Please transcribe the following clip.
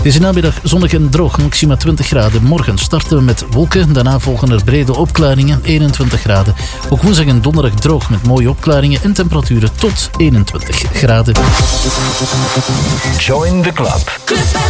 Deze namiddag zonnig en droog, maxima 20 graden. Morgen starten we met wolken, daarna volgen er brede opklaringen, 21 graden. Ook woensdag en donderdag droog met mooie opklaringen en temperaturen tot 21 graden. Join the club.